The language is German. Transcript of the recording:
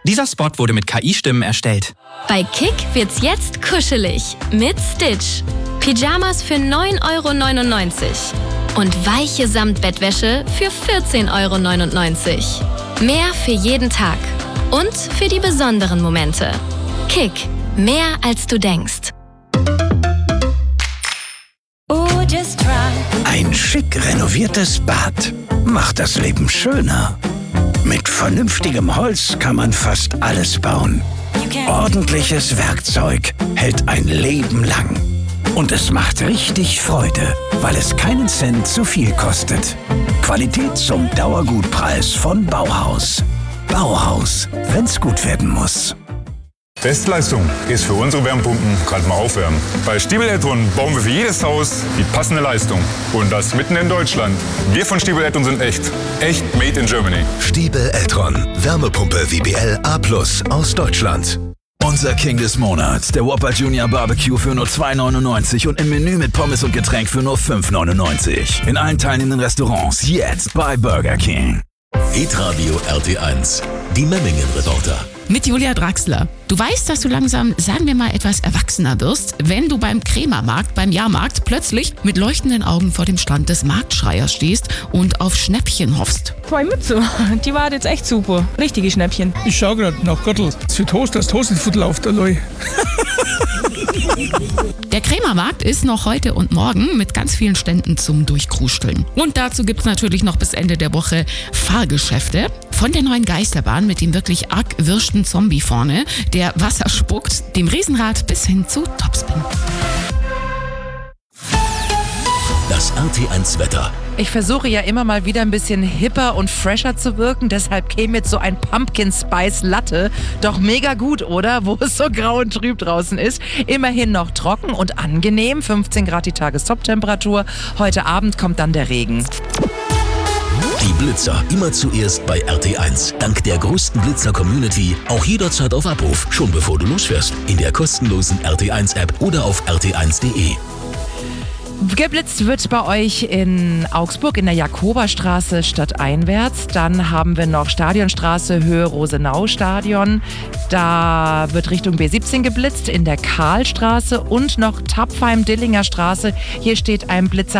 Dieser Spot wurde mit KI-Stimmen erstellt. Bei Kick wird's jetzt kuschelig mit Stitch. Pyjamas für 9,99 € und weiche Samtbettwäsche für 14,99 €. Mehr für jeden Tag und für die besonderen Momente. Kick, mehr als du denkst. Ein schick renoviertes Bad macht das Leben schöner. Mit vernünftigem Holz kann man fast alles bauen. Ordentliches Werkzeug hält ein Leben lang. Und es macht richtig Freude, weil es keinen Cent zu viel kostet. Qualität zum Dauergutpreis von Bauhaus. Bauhaus, wenn's gut werden muss. Bestleistung ist für unsere Wärmepumpen gerade mal aufwärmen. Bei Stiebel Eltron bauen wir für jedes Haus die passende Leistung. Und das mitten in Deutschland. Wir von Stiebel Eltron sind echt. Echt made in Germany. Stiebel Eltron. Wärmepumpe WBL A+ aus Deutschland. Unser King des Monats, der Whopper Junior Barbecue für nur 2,99 € und im Menü mit Pommes und Getränk für nur 5,99 €. In allen teilnehmenden Restaurants jetzt bei Burger King. Hitradio RT1, die Memmingen-Reporter. Mit Julia Draxler. Du weißt, dass du langsam, sagen wir mal, etwas erwachsener wirst, wenn du beim Krämermarkt, beim Jahrmarkt, plötzlich mit leuchtenden Augen vor dem Stand des Marktschreiers stehst und auf Schnäppchen hoffst. 2 Mütze, die war jetzt echt super. Richtige Schnäppchen. Ich schau grad nach Gürtel. Für Toast, das Toastviertel auf der Leu. Der Krämermarkt ist noch heute und morgen mit ganz vielen Ständen zum Durchkrusteln. Und dazu gibt's natürlich noch bis Ende der Woche Fahrgeschäfte. Von der neuen Geisterbahn mit dem wirklich arg wirschten Zombie vorne, der Wasser spuckt, dem Riesenrad bis hin zu Topspin. Das RT1 Wetter. Ich versuche ja immer mal wieder ein bisschen hipper und fresher zu wirken, deshalb käme jetzt so ein Pumpkin Spice Latte. Doch mega gut, oder? Wo es so grau und trüb draußen ist. Immerhin noch trocken und angenehm. 15 Grad die Tagestop-Temperatur. Heute Abend kommt dann der Regen. Die Blitzer immer zuerst bei RT1. Dank der größten Blitzer-Community auch jederzeit auf Abruf, schon bevor du losfährst. In der kostenlosen RT1-App oder auf rt1.de. Geblitzt wird bei euch in Augsburg in der Jakoberstraße stadteinwärts. Dann haben wir noch Stadionstraße, Höhe Rosenau-Stadion. Da wird Richtung B17 geblitzt in der Karlstraße und noch Tapfheim-Dillinger Straße. Hier steht ein Blitzer